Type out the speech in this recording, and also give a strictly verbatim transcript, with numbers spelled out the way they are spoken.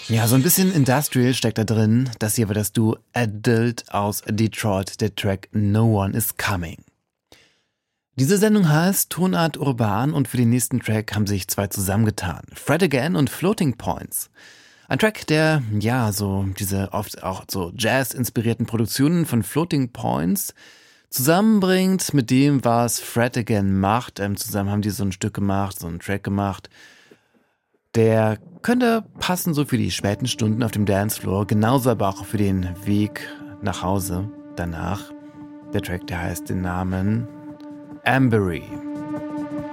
Ja, so ein bisschen Industrial steckt da drin. Das hier war das Duo Adult aus Detroit, der Track No One Is Coming. Diese Sendung heißt Tonart Urban und für den nächsten Track haben sich zwei zusammengetan. Fred Again und Floating Points. Ein Track, der, ja, so diese oft auch so Jazz-inspirierten Produktionen von Floating Points zusammenbringt mit dem, was Fred Again macht. Ähm, zusammen haben die so ein Stück gemacht, so einen Track gemacht. Der könnte passen so für die späten Stunden auf dem Dancefloor, genauso aber auch für den Weg nach Hause danach. Der Track, der heißt den Namen Ambery.